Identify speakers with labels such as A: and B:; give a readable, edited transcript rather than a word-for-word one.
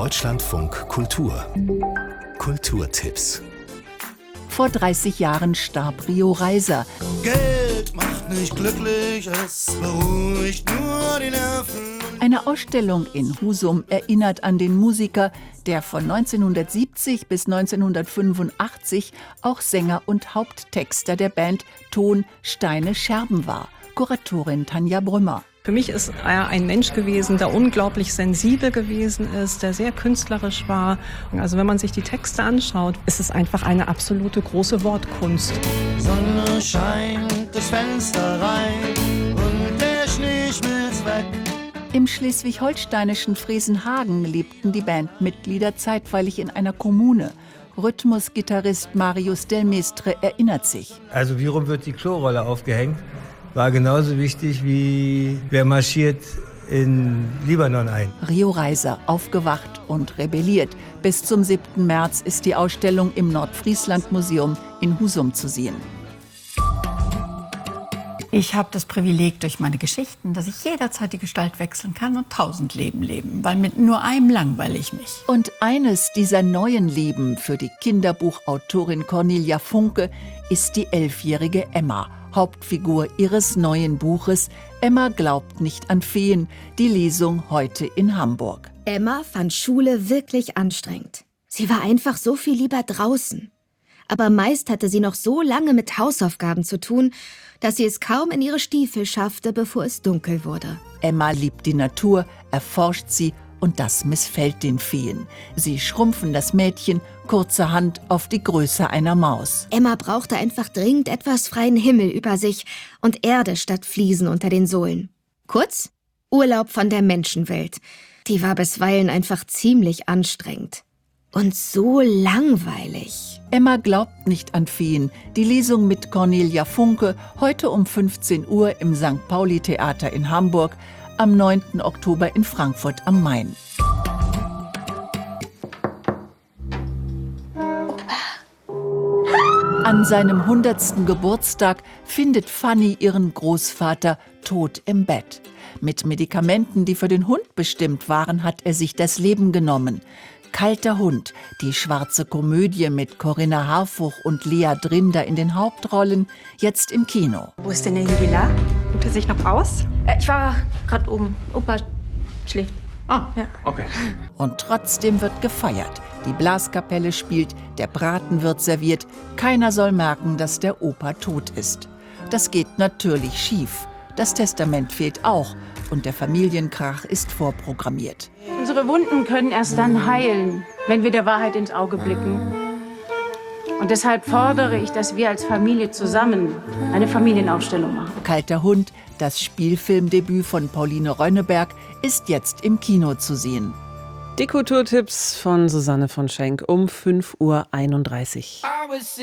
A: Deutschlandfunk Kultur. Kulturtipps.
B: Vor 30 Jahren starb Rio Reiser.
C: Geld macht nicht glücklich, es beruhigt nur die Nerven.
B: Eine Ausstellung in Husum erinnert an den Musiker, der von 1970 bis 1985 auch Sänger und Haupttexter der Band Ton, Steine, Scherben war. Kuratorin Tanja Brümmer.
D: Für mich ist er ein Mensch gewesen, der unglaublich sensibel gewesen ist, der sehr künstlerisch war. Also wenn man sich die Texte anschaut, ist es einfach eine absolute große Wortkunst.
C: Sonne scheint durchs Fenster rein und der Schnee schmilzt weg.
B: Im schleswig-holsteinischen Fresenhagen lebten die Bandmitglieder zeitweilig in einer Kommune. Rhythmusgitarrist Marius Del Mestre erinnert sich.
E: Also wie rum wird die Klorolle aufgehängt, war genauso wichtig wie wer marschiert in Libanon ein.
B: Rio Reiser, aufgewacht und rebelliert. Bis zum 7. März ist die Ausstellung im Nordfriesland-Museum in Husum zu sehen.
F: Ich habe das Privileg durch meine Geschichten, dass ich jederzeit die Gestalt wechseln kann und 1000 Leben leben, weil mit nur einem langweile ich mich.
B: Und eines dieser neuen Leben für die Kinderbuchautorin Cornelia Funke ist die 11-jährige Emma, Hauptfigur ihres neuen Buches Emma glaubt nicht an Feen, die Lesung heute in Hamburg.
G: Emma fand Schule wirklich anstrengend. Sie war einfach so viel lieber draußen. Aber meist hatte sie noch so lange mit Hausaufgaben zu tun, dass sie es kaum in ihre Stiefel schaffte, bevor es dunkel wurde.
B: Emma liebt die Natur, erforscht sie und das missfällt den Feen. Sie schrumpfen das Mädchen kurzerhand auf die Größe einer Maus.
G: Emma brauchte einfach dringend etwas freien Himmel über sich und Erde statt Fliesen unter den Sohlen. Kurz, Urlaub von der Menschenwelt. Die war bisweilen einfach ziemlich anstrengend. Und so langweilig.
B: Emma glaubt nicht an Feen. Die Lesung mit Cornelia Funke heute um 15 Uhr im St. Pauli-Theater in Hamburg, am 9. Oktober in Frankfurt am Main. An seinem 100. Geburtstag findet Fanny ihren Großvater tot im Bett. Mit Medikamenten, die für den Hund bestimmt waren, hat er sich das Leben genommen. Kalter Hund, die schwarze Komödie mit Corinna Harfuch und Lea Drinder in den Hauptrollen, jetzt im Kino.
H: Wo ist denn der Jubilar? Ruht er sich noch aus? Ich war gerade oben. Opa schläft.
I: Ah,
H: ja.
I: Okay.
B: Und trotzdem wird gefeiert. Die Blaskapelle spielt, der Braten wird serviert. Keiner soll merken, dass der Opa tot ist. Das geht natürlich schief. Das Testament fehlt auch und der Familienkrach ist vorprogrammiert.
J: Unsere Wunden können erst dann heilen, wenn wir der Wahrheit ins Auge blicken. Und deshalb fordere ich, dass wir als Familie zusammen eine Familienaufstellung machen.
B: Kalter Hund, das Spielfilmdebüt von Pauline Rönneberg, ist jetzt im Kino zu sehen.
K: Die Kulturtipps von Susanne von Schenk um 5:31 Uhr.